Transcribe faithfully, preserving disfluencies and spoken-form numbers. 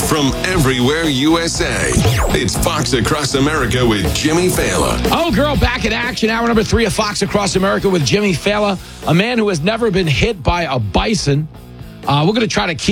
from everywhere U S A. It's Fox Across America with Jimmy Fallon. Oh, girl, back in action. Hour number three of Fox Across America with Jimmy Fallon, a man who has never been hit by a bison. Uh, we're going to try to keep